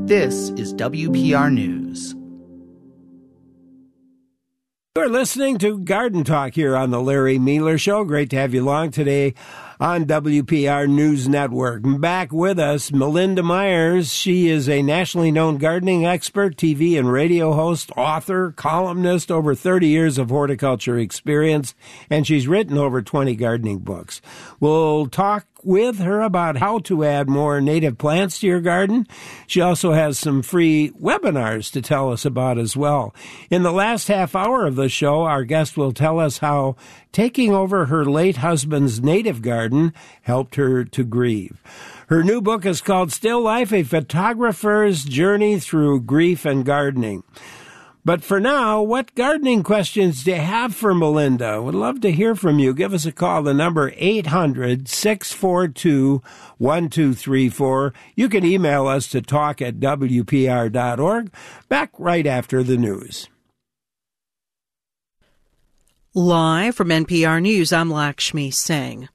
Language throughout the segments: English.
This is WPR News. You're listening to Garden Talk here on the Larry Mealer Show. Great to have you along today on WPR News Network. Back with us, Melinda Myers. She is a nationally known gardening expert, TV and radio host, author, columnist, over 30 years of horticulture experience, and she's written over 20 gardening books. We'll talk with her about how to add more native plants to your garden. She also has some free webinars to tell us about as well. In the last half hour of the show, our guest will tell us how taking over her late husband's native garden helped her to grieve. Her new book is called Still Life, A Photographer's Journey Through Grief and Gardening. But for now, what gardening questions do you have for Melinda? Would love to hear from you. Give us a call. The number 800-642-1234. You can email us to talk@wpr.org. Back right after the news. Live from NPR News, I'm Lakshmi Singh.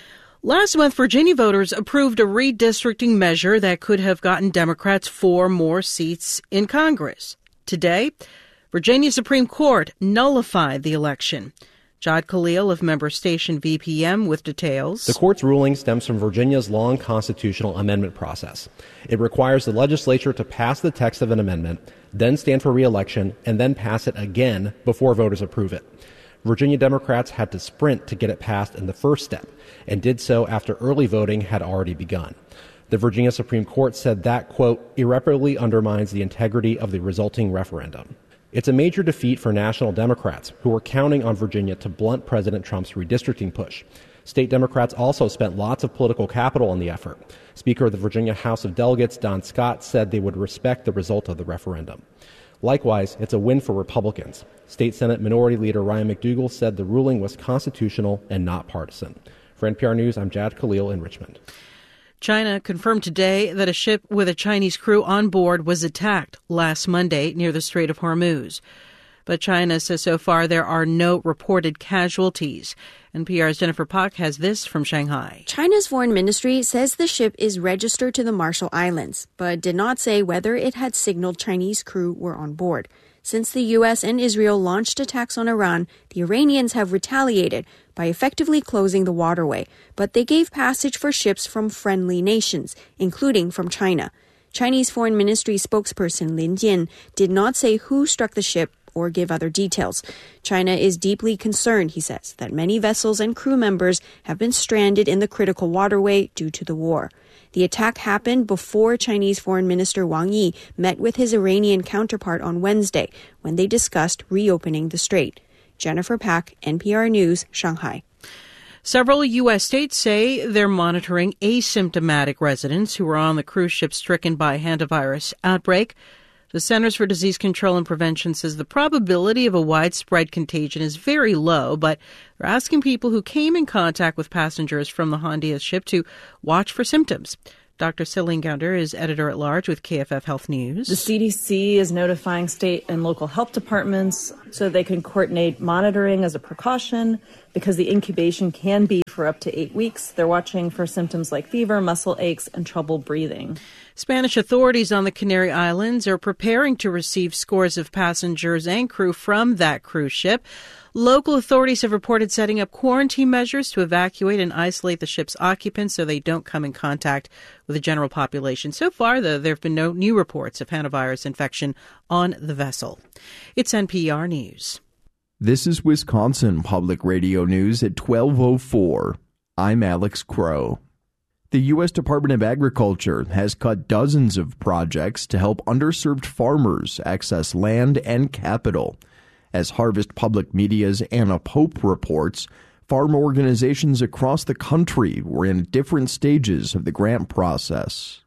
Last month, Virginia voters approved a redistricting measure that could have gotten Democrats 4 more seats in Congress. Today, Virginia Supreme Court nullified the election. Jad Khalil of member station VPM with details. The court's ruling stems from Virginia's long constitutional amendment process. It requires the legislature to pass the text of an amendment, then stand for re-election, and then pass it again before voters approve it. Virginia Democrats had to sprint to get it passed in the first step, and did so after early voting had already begun. The Virginia Supreme Court said that, quote, irreparably undermines the integrity of the resulting referendum. It's a major defeat for national Democrats, who were counting on Virginia to blunt President Trump's redistricting push. State Democrats also spent lots of political capital on the effort. Speaker of the Virginia House of Delegates, Don Scott, said they would respect the result of the referendum. Likewise, it's a win for Republicans. State Senate Minority Leader Ryan McDougal said the ruling was constitutional and not partisan. For NPR News, I'm Jad Khalil in Richmond. China confirmed today that a ship with a Chinese crew on board was attacked last Monday near the Strait of Hormuz. But China says so far there are no reported casualties. NPR's Jennifer Pak has this from Shanghai. China's foreign ministry says the ship is registered to the Marshall Islands, but did not say whether it had signaled Chinese crew were on board. Since the U.S. and Israel launched attacks on Iran, the Iranians have retaliated by effectively closing the waterway, but they gave passage for ships from friendly nations, including from China. Chinese Foreign Ministry spokesperson Lin Jian did not say who struck the ship or give other details. China is deeply concerned, he says, that many vessels and crew members have been stranded in the critical waterway due to the war. The attack happened before Chinese Foreign Minister Wang Yi met with his Iranian counterpart on Wednesday when they discussed reopening the strait. Jennifer Pak, NPR News, Shanghai. Several U.S. states say they're monitoring asymptomatic residents who were on the cruise ship stricken by a hantavirus outbreak. The Centers for Disease Control and Prevention says the probability of a widespread contagion is very low, but they're asking people who came in contact with passengers from the Hondias ship to watch for symptoms. Dr. Celine Gounder is editor-at-large with KFF Health News. The CDC is notifying state and local health departments so they can coordinate monitoring as a precaution because the incubation can be for up to 8 weeks. They're watching for symptoms like fever, muscle aches, and trouble breathing. Spanish authorities on the Canary Islands are preparing to receive scores of passengers and crew from that cruise ship. Local authorities have reported setting up quarantine measures to evacuate and isolate the ship's occupants so they don't come in contact with the general population. So far, though, there have been no new reports of hantavirus infection on the vessel. It's NPR News. This is Wisconsin Public Radio News at 12:04. I'm Alex Crow. The U.S. Department of Agriculture has cut dozens of projects to help underserved farmers access land and capital. As Harvest Public Media's Anna Pope reports, farm organizations across the country were in different stages of the grant process.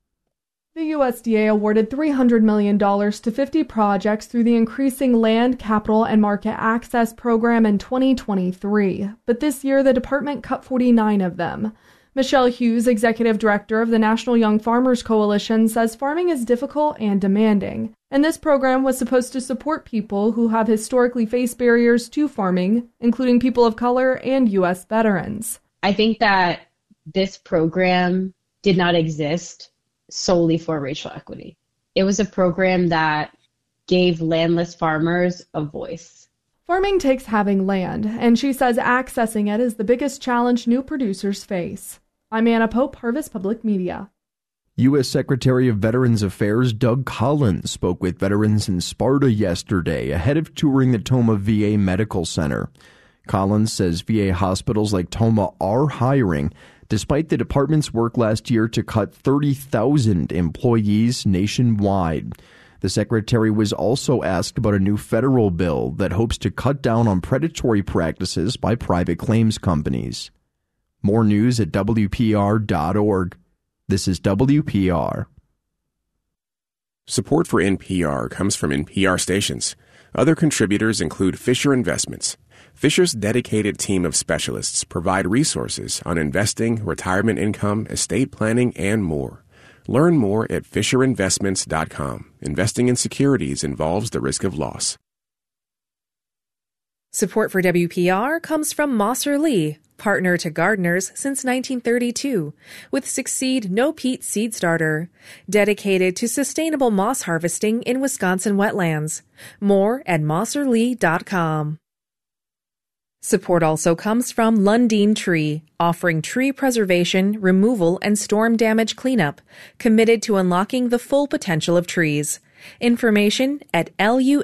The USDA awarded $300 million to 50 projects through the Increasing Land, Capital, and Market Access program in 2023, but this year the department cut 49 of them. Michelle Hughes, executive director of the National Young Farmers Coalition, says farming is difficult and demanding, and this program was supposed to support people who have historically faced barriers to farming, including people of color and U.S. veterans. I think that this program did not exist solely for racial equity. it was a program that gave landless farmers a voice. Farming takes having land, and she says accessing it is the biggest challenge new producers face. I'm Anna Pope, Harvest Public Media. U.S. Secretary of Veterans Affairs Doug Collins spoke with veterans in Sparta yesterday ahead of touring the Tomah VA Medical Center. Collins says VA hospitals like Tomah are hiring, despite the department's work last year to cut 30,000 employees nationwide. The secretary was also asked about a new federal bill that hopes to cut down on predatory practices by private claims companies. More news at WPR.org. This is WPR. Support for NPR comes from NPR stations. Other contributors include Fisher Investments. Fisher's dedicated team of specialists provide resources on investing, retirement income, estate planning, and more. Learn more at FisherInvestments.com. Investing in securities involves the risk of loss. Support for WPR comes from Mosser Lee, partner to gardeners since 1932, with Succeed No Peat Seed Starter, dedicated to sustainable moss harvesting in Wisconsin wetlands. More at MosserLee.com. Support also comes from Lundin Tree, offering tree preservation, removal, and storm damage cleanup, committed to unlocking the full potential of trees. Information at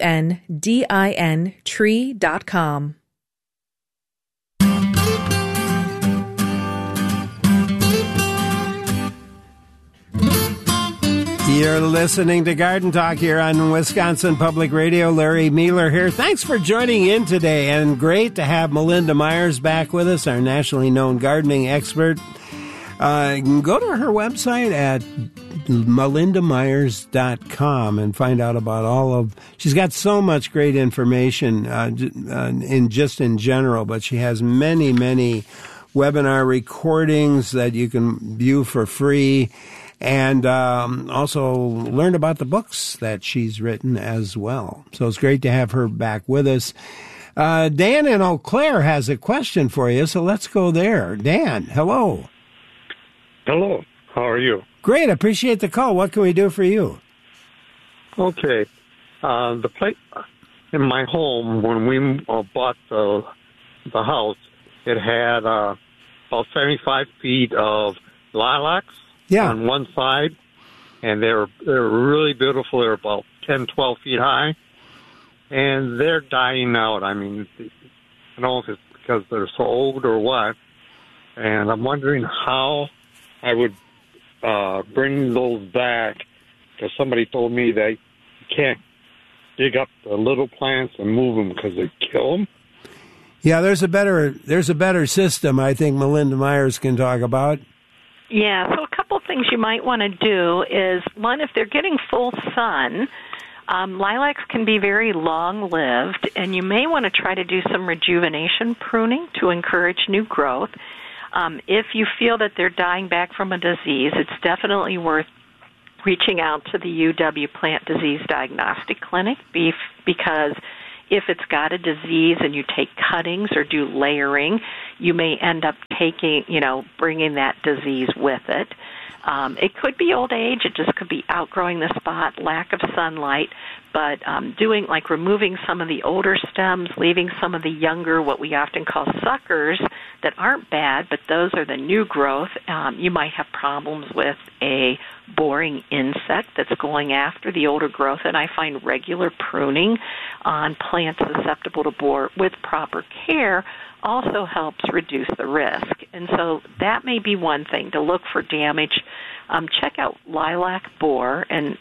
LUNDINtree.com. You're listening to Garden Talk here on Wisconsin Public Radio. Larry Mealer here. Thanks for joining in today, and great to have Melinda Myers back with us, our nationally known gardening expert. You can go to her website at melindamyers.com and find out about all of... She's got so much great information in general, but she has many, many webinar recordings that you can view for free. And also learn about the books that she's written as well. So it's great to have her back with us. Dan in Eau Claire has a question for you, so let's go there. Dan, hello. Hello. How are you? Great. Appreciate the call. What can we do for you? Okay. The place in my home, when we bought the house, it had about 75 feet of lilacs. Yeah. On one side, and they were really beautiful. They're about 10, 12 feet high, and they're dying out. I mean, I don't know if it's because they're so old or what, and I'm wondering how I would bring those back, because somebody told me that you can't dig up the little plants and move them because they kill them. Yeah, there's a better system I think Melinda Myers can talk about. Yeah, so a couple things you might want to do is, one, if they're getting full sun, lilacs can be very long-lived, and you may want to try to do some rejuvenation pruning to encourage new growth. If you feel that they're dying back from a disease, it's definitely worth reaching out to the UW Plant Disease Diagnostic Clinic, because if it's got a disease and you take cuttings or do layering, you may end up bringing that disease with it. It could be old age. It just could be outgrowing the spot, lack of sunlight. But doing like removing some of the older stems, leaving some of the younger, what we often call suckers, that aren't bad, but those are the new growth. You might have problems with a boring insect that's going after the older growth, and I find regular pruning on plants susceptible to borer with proper care also helps reduce the risk. And so that may be one thing, to look for damage. Check out lilac borer, and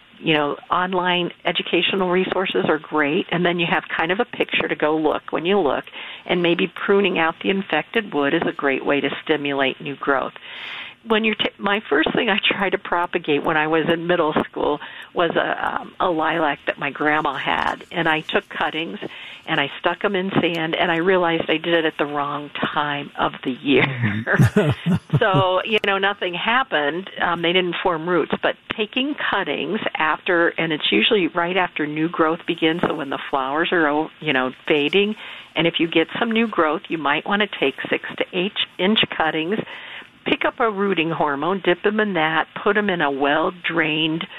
online educational resources are great, and then you have kind of a picture to go look when you look, and maybe pruning out the infected wood is a great way to stimulate new growth. When my first thing I tried to propagate when I was in middle school was a lilac that my grandma had, and I took cuttings and I stuck them in sand, and I realized I did it at the wrong time of the year. So, nothing happened. They didn't form roots, but taking cuttings after, and it's usually right after new growth begins, so when the flowers are, fading, and if you get some new growth, you might want to take 6 to 8 inch cuttings, pick up a rooting hormone, dip them in that, put them in a well-drained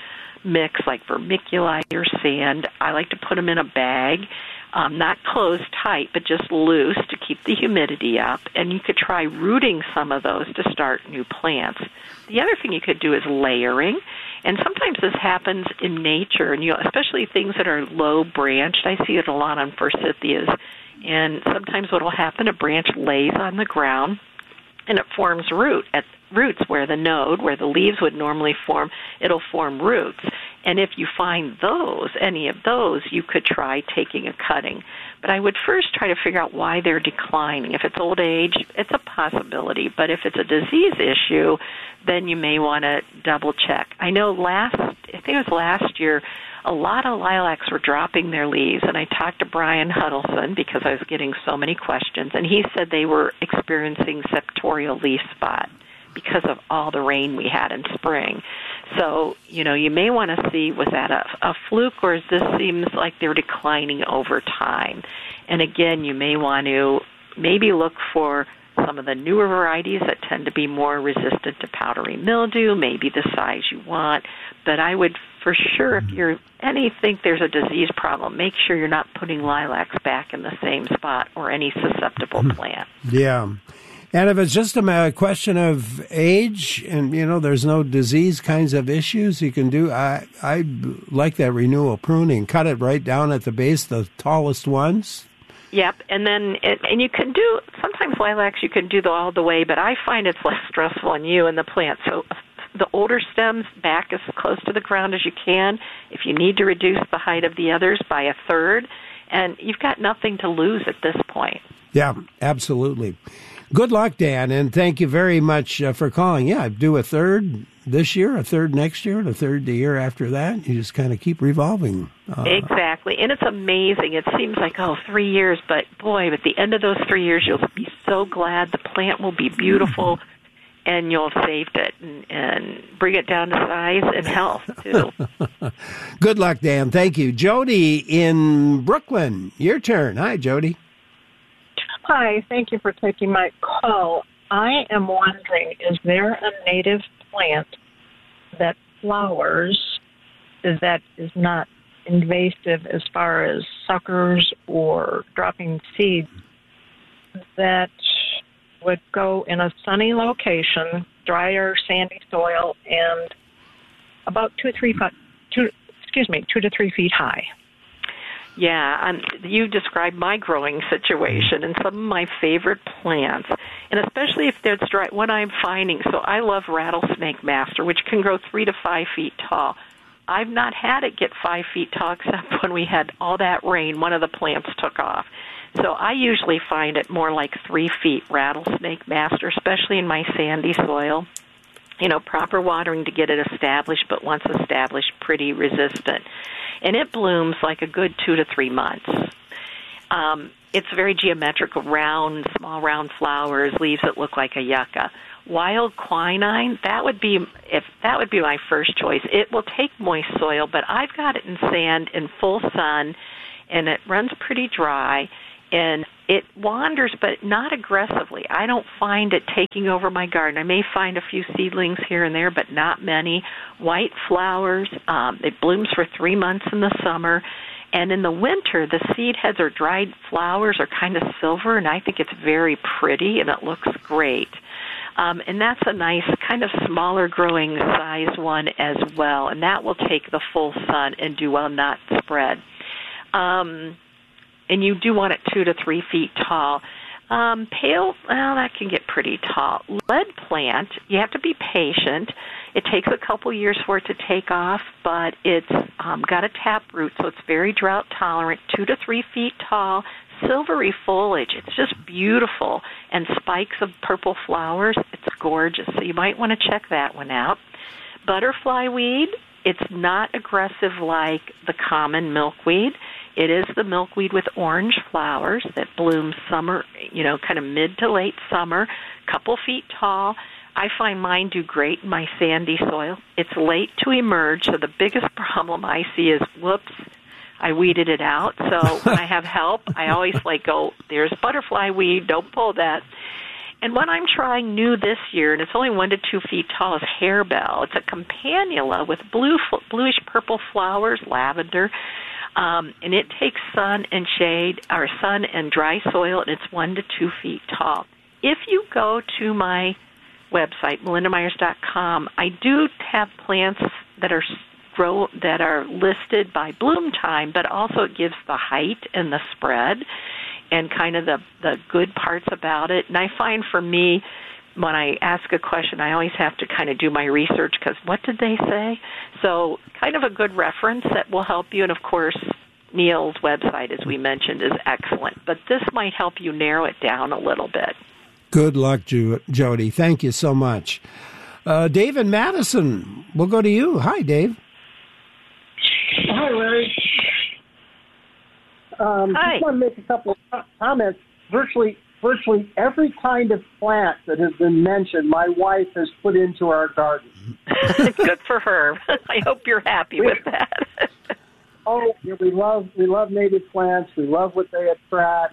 mix like vermiculite or sand. I like to put them in a bag, not closed tight, but just loose to keep the humidity up. And you could try rooting some of those to start new plants. The other thing you could do is layering. And sometimes this happens in nature, and especially things that are low branched. I see it a lot on forsythias. And sometimes what will happen, a branch lays on the ground, and it forms roots where the node, where the leaves would normally form, it'll form roots. And if you find any of those, you could try taking a cutting. But I would first try to figure out why they're declining. If it's old age, it's a possibility. But if it's a disease issue, then you may want to double check. I know I think it was last year, a lot of lilacs were dropping their leaves, and I talked to Brian Huddleston because I was getting so many questions, and he said they were experiencing septorial leaf spot because of all the rain we had in spring. So, you may want to see, was that a fluke, or this seems like they're declining over time? And again, you may want to maybe look for some of the newer varieties that tend to be more resistant to powdery mildew, maybe the size you want. But I would, for sure, if you think there's a disease problem, make sure you're not putting lilacs back in the same spot or any susceptible plant. Yeah. And if it's just a question of age and, there's no disease kinds of issues you can do, I like that renewal pruning. Cut it right down at the base, the tallest ones. Yep, and then you can do, sometimes lilacs you can do all the way, but I find it's less stressful on you and the plant. So the older stems back as close to the ground as you can. If you need to reduce the height of the others by a third, and you've got nothing to lose at this point. Yeah, absolutely. Good luck, Dan, and thank you very much for calling. Yeah, do a third this year, a third next year, and a third the year after that. You just kind of keep revolving. Exactly, and it's amazing. It seems like, 3 years, but boy, at the end of those 3 years, you'll be so glad. The plant will be beautiful, and you'll have saved it and bring it down to size and health, too. Good luck, Dan. Thank you. Jody in Brooklyn, your turn. Hi, Jody. Hi, thank you for taking my call. I am wondering, is there a native plant that flowers that is not invasive as far as suckers or dropping seeds that would go in a sunny location, drier, sandy soil, and about 2 to 3 feet high? Yeah, you described my growing situation and some of my favorite plants, and especially if it's dry, what I'm finding, so I love rattlesnake master, which can grow 3 to 5 feet tall. I've not had it get 5 feet tall except when we had all that rain, one of the plants took off. So I usually find it more like 3 feet rattlesnake master, especially in my sandy soil. Proper watering to get it established, but once established, pretty resistant. And it blooms like a good 2 to 3 months. It's very geometrical, small round flowers, leaves that look like a yucca. Wild quinine, that would be my first choice. It will take moist soil, but I've got it in sand in full sun, and it runs pretty dry, and it wanders, but not aggressively. I don't find it taking over my garden. I may find a few seedlings here and there, but not many. White flowers. It blooms for 3 months in the summer. And in the winter, the seed heads or dried flowers are kind of silver, and I think it's very pretty, and it looks great. And that's a nice kind of smaller growing size one as well, and that will take the full sun and do well, not spread. And you do want it 2 to 3 feet tall. Pale, that can get pretty tall. Lead plant, you have to be patient. It takes a couple years for it to take off, but it's got a taproot, so it's very drought tolerant, 2 to 3 feet tall, silvery foliage. It's just beautiful, and spikes of purple flowers. It's gorgeous, so you might want to check that one out. Butterfly weed, it's not aggressive like the common milkweed. It is the milkweed with orange flowers that blooms summer, kind of mid to late summer, couple feet tall. I find mine do great in my sandy soil. It's late to emerge, so the biggest problem I see is, whoops, I weeded it out. So when I have help, I always go, there's butterfly weed, don't pull that. And what I'm trying new this year, and it's only 1 to 2 feet tall, is harebell. It's a campanula with bluish purple flowers, lavender, and it takes sun and shade, or sun and dry soil, and it's 1 to 2 feet tall. If you go to my website, melindamyers.com, I do have plants that are listed by bloom time, but also it gives the height and the spread and kind of the good parts about it. And I find for me, when I ask a question, I always have to kind of do my research because what did they say? So kind of a good reference that will help you. And, of course, Neil's website, as we mentioned, is excellent. But this might help you narrow it down a little bit. Good luck, Jody. Thank you so much. Dave in Madison, we'll go to you. Hi, Dave. Hi, Larry. Hi. Just want to make a couple of comments. Virtually every kind of plant that has been mentioned, my wife has put into our garden. Good for her. I hope you're happy with that. Oh, yeah, we love native plants. We love what they attract.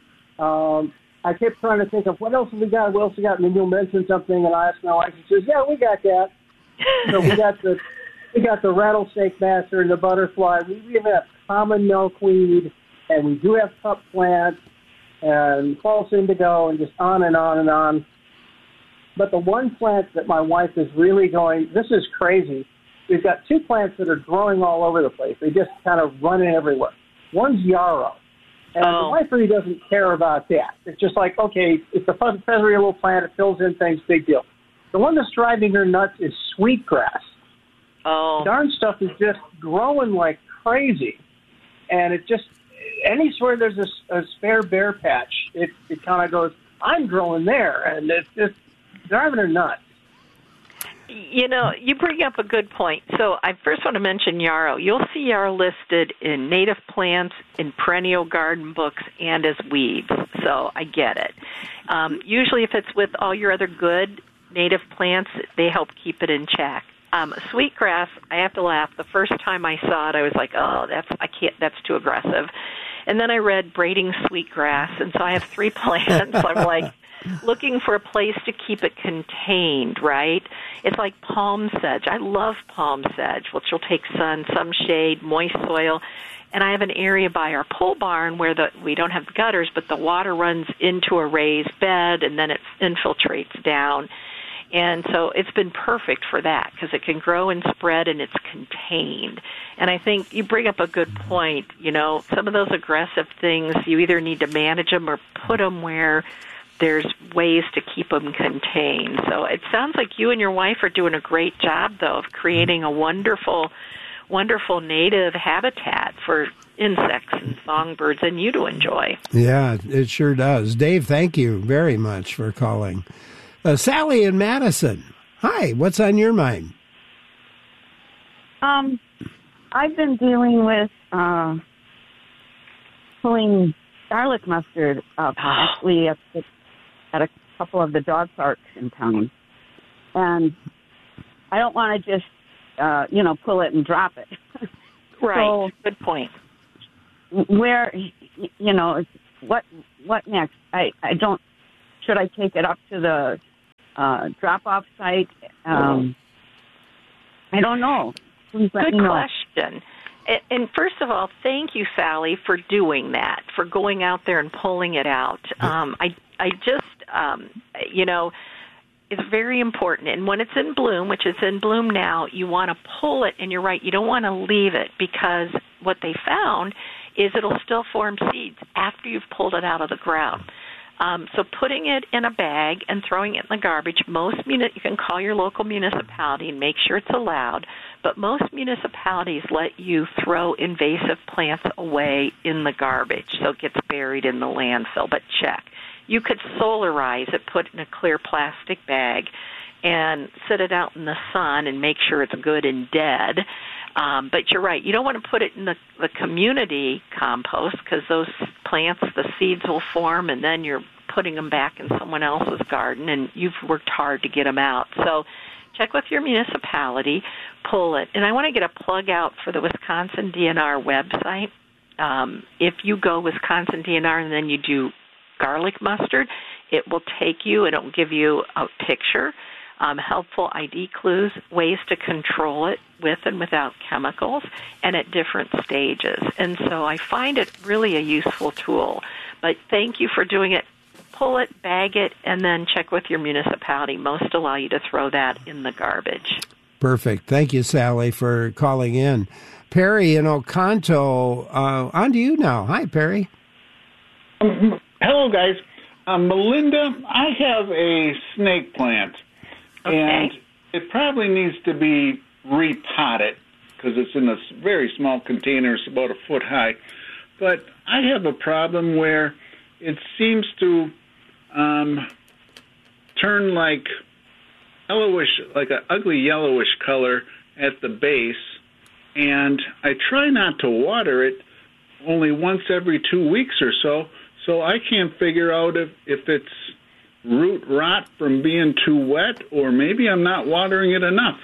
I kept trying to think of what else have we got. And then you'll mention something, and I ask my wife, and she says, "Yeah, we got that." So we got the rattlesnake master and the butterfly. We even have common milkweed, and we do have cup plants and false indigo, and just on and on and on. But the one plant that my wife is really going, this is crazy. We've got 2 plants that are growing all over the place. They just kind of run in everywhere. One's yarrow. And the wife really doesn't care about that. It's just like, okay, it's a feathery little plant. It fills in things, big deal. The one that's driving her nuts is sweetgrass. Oh. Darn stuff is just growing like crazy. And it just, anywhere there's a spare bare patch, it kind of goes, I'm growing there. And it's just driving her nuts. You know, you bring up a good point. So I first want to mention yarrow. You'll see yarrow listed in native plants, in perennial garden books, and as weeds. So I get it. Usually if it's with all your other good native plants, they help keep it in check. Sweetgrass, I have to laugh. The first time I saw it, I was like, oh, that's too aggressive. And then I read braiding sweetgrass, and so I have 3 plants. I'm like, looking for a place to keep it contained, right? It's like palm sedge. I love palm sedge, which will take sun, some shade, moist soil. And I have an area by our pole barn where we don't have gutters, but the water runs into a raised bed, and then it infiltrates down. And so it's been perfect for that because it can grow and spread and it's contained. And I think you bring up a good point. You know, some of those aggressive things, you either need to manage them or put them where there's ways to keep them contained. So it sounds like you and your wife are doing a great job, though, of creating a wonderful, wonderful native habitat for insects and songbirds and you to enjoy. Yeah, it sure does. Dave, thank you very much for calling. Sally in Madison. Hi, what's on your mind? I've been dealing with pulling garlic mustard up, actually at a couple of the dog parks in town. And I don't want to just, pull it and drop it. Right. So, good point. Where, what next? I don't, should I take it up to the drop-off site? I don't know. Please let me know. Good question. And first of all, thank you, Sally, for doing that, for going out there and pulling it out. It's very important. And when it's in bloom, which is in bloom now, you want to pull it, and you're right, you don't want to leave it because what they found is it'll still form seeds after you've pulled it out of the ground. So putting it in a bag and throwing it in the garbage, you can call your local municipality and make sure it's allowed, but most municipalities let you throw invasive plants away in the garbage, so it gets buried in the landfill, but check. You could solarize it, put it in a clear plastic bag, and sit it out in the sun and make sure it's good and dead. But you're right. You don't want to put it in the community compost because those plants, the seeds will form, and then you're putting them back in someone else's garden, and you've worked hard to get them out. So check with your municipality, pull it. And I want to get a plug out for the Wisconsin DNR website. If you go Wisconsin DNR and then you do garlic mustard, It will take you, it'll give you a picture, helpful ID clues, ways to control it with and without chemicals, and at different stages. And so I find it really a useful tool. But thank you for doing it. Pull it, bag it, and then check with your municipality. Most allow you to throw that in the garbage. Perfect. Thank you, Sally, for calling in. Perry in Oconto, on to you now. Hi, Perry. Hello, guys. Melinda, I have a snake plant, and it probably needs to be repotted because it's in a very small container. It's about a foot high. But I have a problem where it seems to turn like yellowish, like an ugly yellowish color at the base, and I try not to water it only once every 2 weeks or so, so I can't figure out if it's root rot from being too wet, or maybe I'm not watering it enough.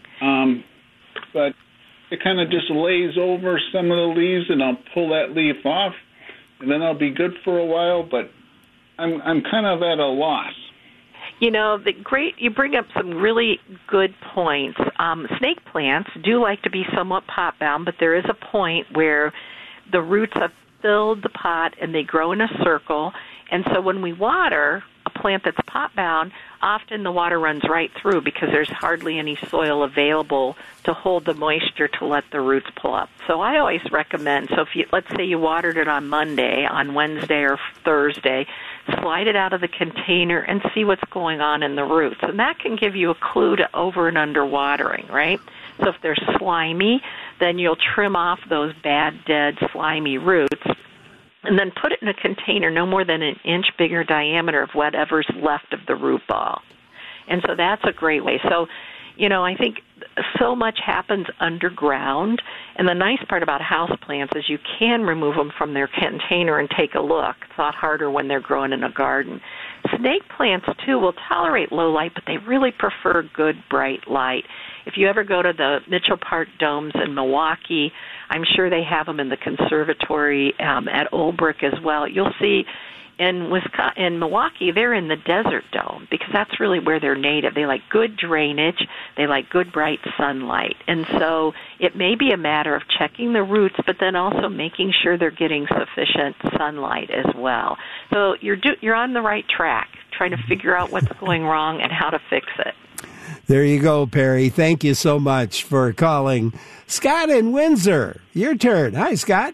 But it kind of just lays over some of the leaves, and I'll pull that leaf off, and then I'll be good for a while, but I'm kind of at a loss. You know, you bring up some really good points. Snake plants do like to be somewhat pot-bound, but there is a point where the roots have filled the pot and they grow in a circle. And so when we water a plant that's pot-bound, often the water runs right through because there's hardly any soil available to hold the moisture to let the roots pull up. So I always recommend, so if let's say you watered it on Monday, on Wednesday or Thursday, slide it out of the container and see what's going on in the roots. And that can give you a clue to over and under watering, right? So if they're slimy, then you'll trim off those bad, dead, slimy roots, and then put it in a container no more than an inch bigger diameter of whatever's left of the root ball. And so that's a great way. So, you know, I think so much happens underground, and the nice part about houseplants is you can remove them from their container and take a look. It's a lot harder when they're growing in a garden. Snake plants, too, will tolerate low light, but they really prefer good, bright light. If you ever go to the Mitchell Park Domes in Milwaukee, I'm sure they have them in the conservatory at Old Brick as well. You'll see in Milwaukee, they're in the Desert Dome because that's really where they're native. They like good drainage. They like good, bright sunlight. And so it may be a matter of checking the roots, but then also making sure they're getting sufficient sunlight as well. So you're on the right track, trying to figure out what's going wrong and how to fix it. There you go, Perry. Thank you so much for calling. Scott in Windsor, your turn. Hi, Scott.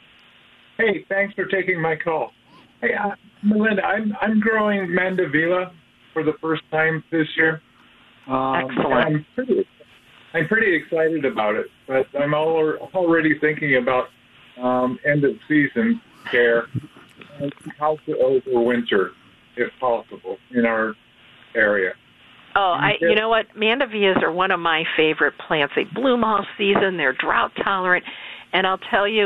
Hey, thanks for taking my call. Hey, Melinda, I'm growing mandevilla for the first time this year. Excellent. I'm pretty excited about it, but I'm already thinking about end of season care and how to overwinter, if possible, in our area. Oh, you know what? Mandevillas are one of my favorite plants. They bloom all season. They're drought tolerant. And I'll tell you,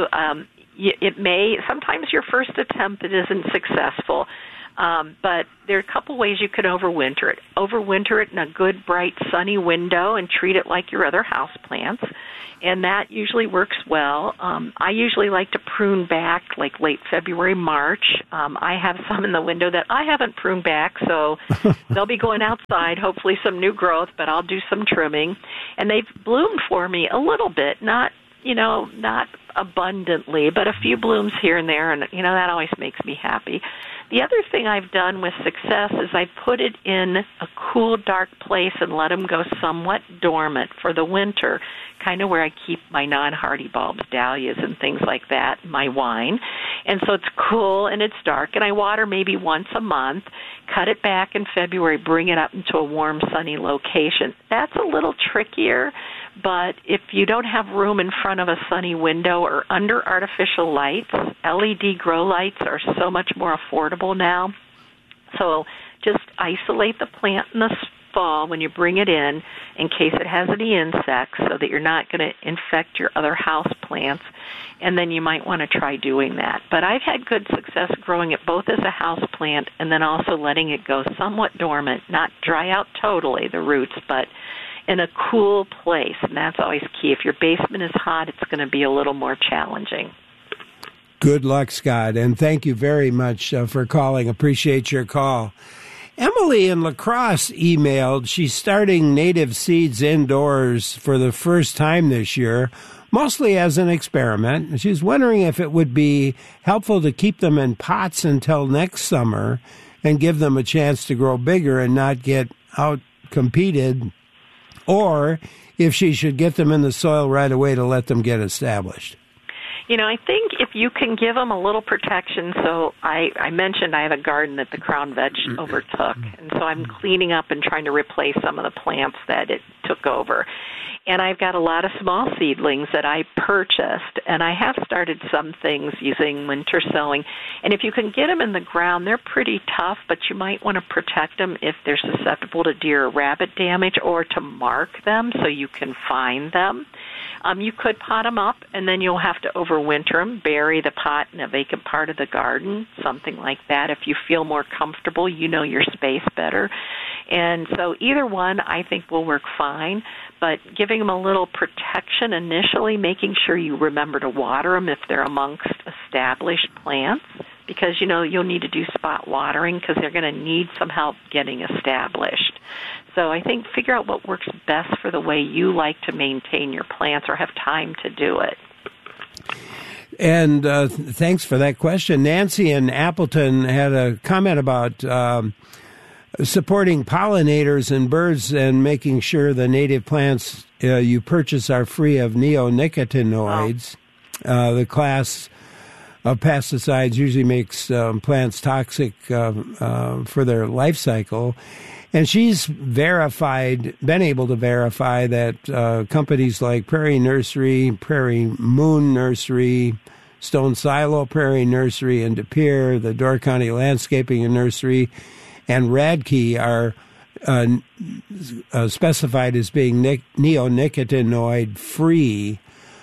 sometimes your first attempt it isn't successful, but there are a couple ways you could overwinter it. Overwinter it in a good, bright, sunny window and treat it like your other house plants, and that usually works well. I usually like to prune back like late February, March. I have some in the window that I haven't pruned back, so they'll be going outside, hopefully some new growth, but I'll do some trimming. And they've bloomed for me a little bit, not abundantly, but a few blooms here and there, and that always makes me happy. The other thing I've done with success is I put it in a cool, dark place and let them go somewhat dormant for the winter, kind of where I keep my non-hardy bulbs, dahlias and things like that, my wine. And so it's cool and it's dark, and I water maybe once a month, cut it back in February, bring it up into a warm, sunny location. That's a little trickier, but if you don't have room in front of a sunny window or under artificial lights, LED grow lights are so much more affordable now. So just isolate the plant in the fall when you bring it in case it has any insects so that you're not going to infect your other house plants, and then you might want to try doing that. But I've had good success growing it both as a house plant and then also letting it go somewhat dormant, not dry out totally, the roots, but in a cool place, and that's always key. If your basement is hot, it's going to be a little more challenging. Good luck, Scott, and thank you very much for calling. Appreciate your call. Emily in La Crosse emailed. She's starting native seeds indoors for the first time this year, mostly as an experiment. She's wondering if it would be helpful to keep them in pots until next summer and give them a chance to grow bigger and not get out-competed, or if she should get them in the soil right away to let them get established. I think if you can give them a little protection, so I mentioned I have a garden that the Crown Veg overtook, and so I'm cleaning up and trying to replace some of the plants that it took over. And I've got a lot of small seedlings that I purchased, and I have started some things using winter sowing. And if you can get them in the ground, they're pretty tough, but you might want to protect them if they're susceptible to deer or rabbit damage, or to mark them so you can find them. You could pot them up, and then you'll have to overwinter them, bury the pot in a vacant part of the garden, something like that. If you feel more comfortable, you know your space better. And so either one I think will work fine, but giving them a little protection initially, making sure you remember to water them if they're amongst established plants, because, you'll need to do spot watering because they're going to need some help getting established. So I think figure out what works best for the way you like to maintain your plants or have time to do it. And thanks for that question. Nancy in Appleton had a comment about supporting pollinators and birds and making sure the native plants you purchase are free of neonicotinoids. The class of pesticides usually makes plants toxic for their life cycle. And she's been able to verify that companies like Prairie Nursery, Prairie Moon Nursery, Stone Silo Prairie Nursery in De Pere, the Door County Landscaping and Nursery, and Radke are specified as being neonicotinoid free,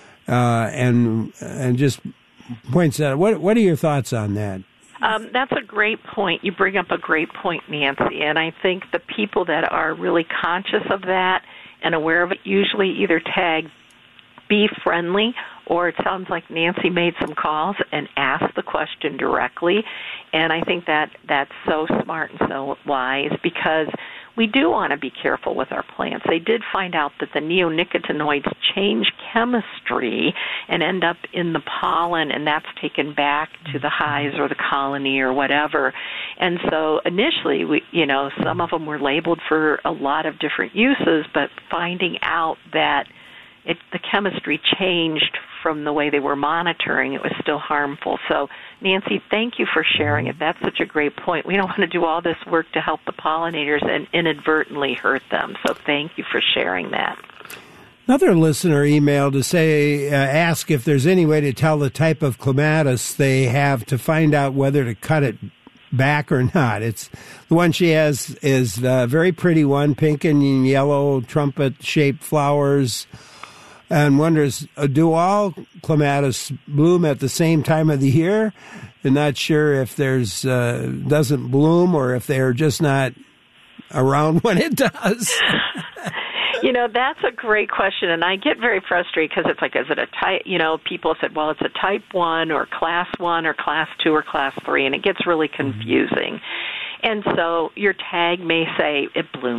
and just points out. What are your thoughts on that? That's a great point. You bring up a great point, Nancy, and I think the people that are really conscious of that and aware of it usually either tag bee friendly, or it sounds like Nancy made some calls and asked the question directly. And I think that's so smart and so wise, because we do want to be careful with our plants. They did find out that the neonicotinoids change chemistry and end up in the pollen, and that's taken back to the hives or the colony or whatever. And so initially, some of them were labeled for a lot of different uses, but finding out that the chemistry changed from the way they were monitoring, it was still harmful. So, Nancy, thank you for sharing it. That's such a great point. We don't want to do all this work to help the pollinators and inadvertently hurt them. So thank you for sharing that. Another listener emailed to ask if there's any way to tell the type of clematis they have to find out whether to cut it back or not. It's the one she has is a very pretty one, pink and yellow, trumpet-shaped flowers, and wonders, do all clematis bloom at the same time of the year? And not sure if there's doesn't bloom or if they're just not around when it does. That's a great question, and I get very frustrated because it's like, is it a type, people said, well, it's a type 1 or class 1 or class 2 or class 3, and it gets really confusing. And so your tag may say it blooms